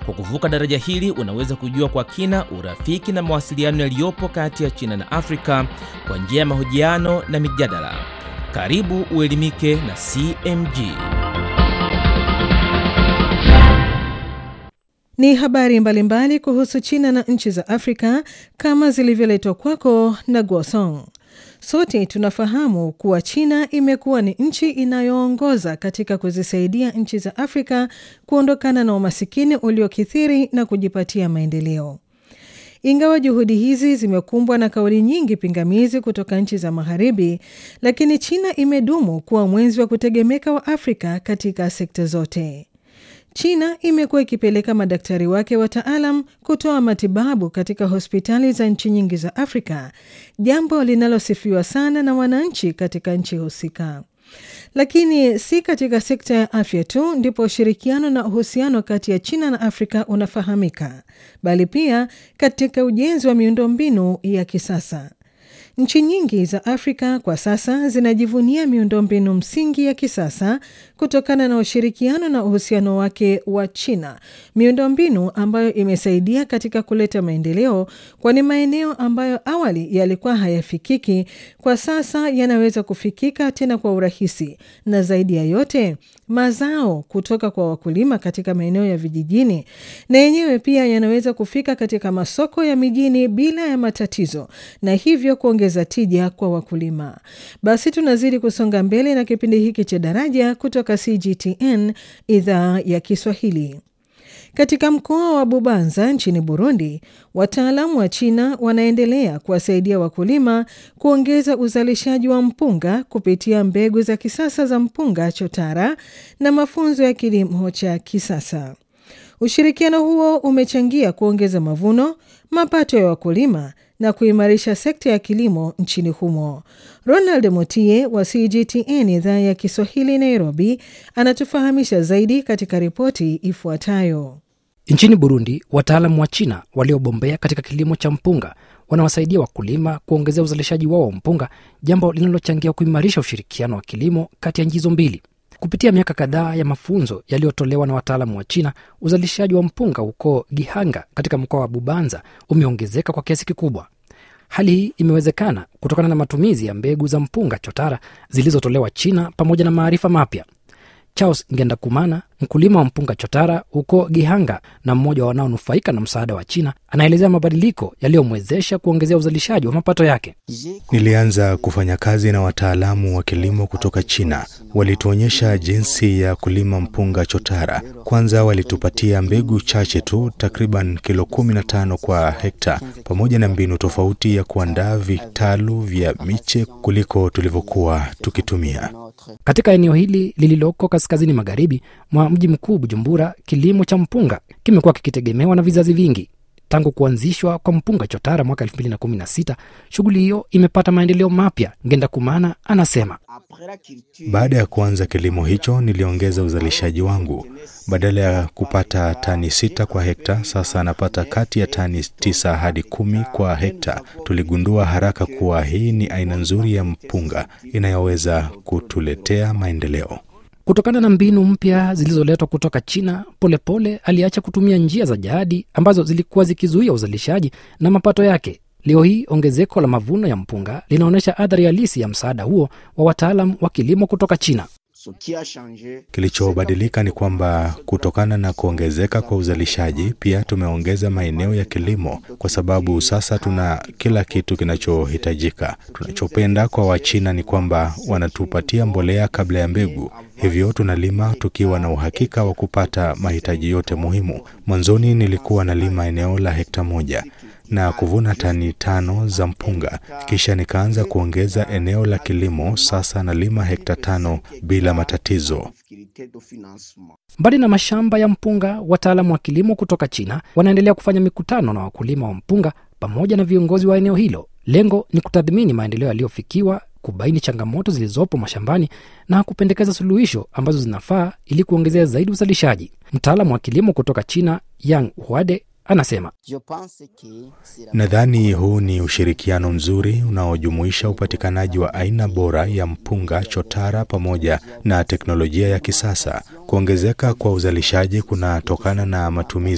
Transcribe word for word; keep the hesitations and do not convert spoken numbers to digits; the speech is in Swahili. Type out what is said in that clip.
Kwa kuvuka daraja hili, unaweza kujua kwa kina urafiki na mawasiliano yaliyopo kati ya China na Afrika kwa njia ya mahojiano na mijadala. Karibu uelimike na C M G. Ni habari mbalimbali kuhusu China na nchi za Afrika kama zilivyoletwa kwako na Guosong. Sote tunafahamu kuwa China imekuwa ni nchi inayoongoza katika kuzisaidia nchi za Afrika kuondokana na umasikini uliokithiri na kujipatia maendeleo. Ingawa juhudi hizi zimekumbwa na kauli nyingi pingamizi kutoka nchi za Magharibi, lakini China imedumu kuwa mwenzi wa kutegemeka wa Afrika katika sekta zote. China imekuwa ikipeleka madaktari wake wataalam kutoa matibabu katika hospitali za nchi nyingi za Afrika, jambo linalosifiwa sana na wananchi katika nchi husika. Lakini si katika sekta ya afya tu ndipo ushirikiano na uhusiano kati ya China na Afrika unafahamika, bali pia katika ujenzi wa miundombinu ya kisasa. Nchi nyingi za Afrika kwa sasa zinajivunia miundombinu msingi ya kisasa kutokana na ushirikiano na uhusiano wake wa China, miundombinu ambayo imesaidia katika kuleta maendeleo, kwani maeneo ambayo awali yalikuwa hayafikiki kwa sasa yanaweza kufikika tena kwa urahisi, na zaidi ya yote mazao kutoka kwa wakulima katika maeneo ya vijijini na yenyewe pia yanaweza kufika katika masoko ya mijini bila ya matatizo, na hivyo kuongeza tija kwa wakulima. Basi tunazidi kusonga mbele na kipindi hiki cha Daraja kutoka C G T N idhaa ya Kiswahili. Katika mkoa wa Bubanza nchini Burundi, wataalamu wa China wanaendelea kuwasaidia wakulima kuongeza uzalishaji wa mpunga kupitia mbegu za kisasa za mpunga chotara na mafunzo ya kilimo cha kisasa. Ushirikiano huo umechangia kuongeza mavuno, mapato ya wakulima na kuimarisha sekta ya kilimo nchini humo. Ronald Motie wa C G T N idhaa ya Kiswahili Nairobi anatufahamisha zaidi katika ripoti ifuatayo. Nchini Burundi, wataalamu wa China waliobombea katika kilimo cha mpunga wanawasaidia wakulima kuongezea uzalishaji wao wa mpunga, jambo linalochangia kuimarisha ushirikiano wa kilimo kati ya nchi hizo mbili. Kupitia miaka kadhaa ya mafunzo yaliyotolewa na wataalamu wa China, uzalishaji wa mpunga huko Gihanga katika mkoa wa Bubanza umeongezeka kwa kiasi kikubwa. Hali hii imewezekana kutokana na matumizi ya mbegu za mpunga chotara zilizotolewa China pamoja na maarifa mapya. Charles Ngendakumana, mkulima wa mpunga chotara huko Gihanga na mmoja wa wanaonufaika na msaada wa China, anaelezea mabadiliko yaliyomwezesha kuongezea uzalishaji wa mapato yake. Nilianza kufanya kazi na wataalamu wa kilimo kutoka China. Walituonyesha jinsi ya kulima mpunga chotara. Kwanza walitupatia mbegu chache tu, takriban kilo kumi na tano kwa hekta, pamoja na mbinu tofauti ya kuandaa vitalu vya miche kuliko tulivyokuwa tukitumia. Katika eneo hili lililoko kaskazini magharibi mwa mji mkuu Bujumbura, kilimo cha mpunga kimekuwa kikitegemewa na vizazi vingi. Tangu kuanzishwa kwa mpunga chotara mwaka elfu mbili na kumi na sita, shughuli hiyo imepata maendeleo mapya. Ngendakumana anasema, baada ya kuanza kilimo hicho niliongeza uzalishaji wangu. Badala ya kupata tani sita kwa hekta, sasa napata kati ya tani tisa hadi kumi kwa hekta. Tuligundua haraka kuwa hii ni aina nzuri ya mpunga inayoweza kutuletea maendeleo. Kutokana na mbinu mpya zilizoletwa kutoka China, polepole pole aliacha kutumia njia za jadi ambazo zilikuwa zikizuia uzalishaji na mapato yake. Leo hii ongezeko la mavuno ya mpunga linaonyesha athari halisi ya msaada huo wa wataalamu wa kilimo kutoka China. Kilichobadilika ni kwamba kutokana na kuongezeka kwa uzalishaji, pia tumeongeza maeneo ya kilimo, kwa sababu sasa tuna kila kitu kinachohitajika. Tunachopenda kwa Wachina ni kwamba wanatupatia mbolea kabla ya mbegu. Hivyo tunalima tukiwa na uhakika wa kupata mahitaji yote muhimu. Mwanzoni nilikuwa nalima eneo la hekta moja na kuvuna tani tano za mpunga. Kisha nikaanza kuongeza eneo la kilimo, sasa nalima hekta tano bila matatizo. Mbali na mashamba ya mpunga, wataalamu wa kilimo kutoka China wanaendelea kufanya mikutano na wakulima wa mpunga pamoja na viongozi wa eneo hilo. Lengo ni kutathmini maendeleo yaliyofikiwa, kubaini changamoto zilizopo mashambani na kupendekeza suluhisho ambazo zinafaa ili kuongezea zaidi uzalishaji. Mtaalamu wa kilimo kutoka China, Yang Huade, anasema, nadhani huu ni ushirikiano mzuri unaojumuisha upatikanaji wa aina bora ya mpunga chotara pamoja na teknolojia ya kisasa. Kuongezeka kwa uzalishaji kunatokana na matumizi